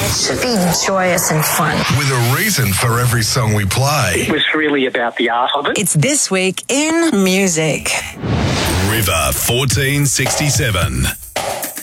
should be joyous and fun. With a reason for every song we play. It was really about the art of it. It's This Week in Music. River 1467.